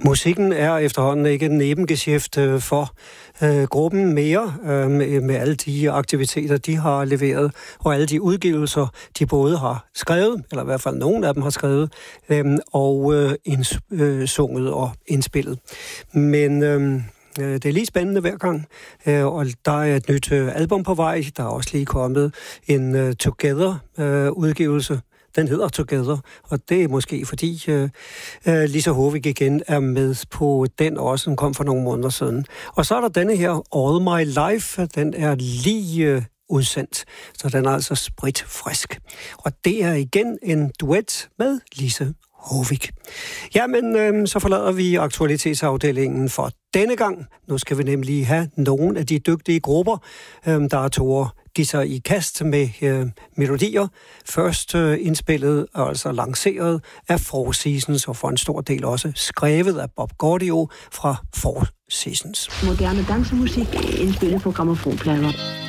Musikken er efterhånden ikke en nebengeschæft for gruppen mere, med alle de aktiviteter, de har leveret, og alle de udgivelser, de både har skrevet, eller i hvert fald nogen af dem har skrevet, og sunget og indspillet. Men det er lige spændende hver gang, og der er et nyt album på vej. Der er også lige kommet en Together-udgivelse. Den hedder Together, og det er måske fordi Lisa Håvik igen er med på den også. Den kom for nogle måneder siden. Og så er der denne her All My Life. Den er lige udsendt, så den er altså spritfrisk. Og det er igen en duet med Lisa Håvik. Jamen, så forlader vi aktualitetsafdelingen for denne gang. Nu skal vi nemlig have nogle af de dygtige grupper, der er tårer give sig i kast med melodier. Først indspillet og altså lanceret af Four Seasons, og for en stor del også skrevet af Bob Gaudio fra Four Seasons. Moderne dansemusik indspillet på grammofonplader.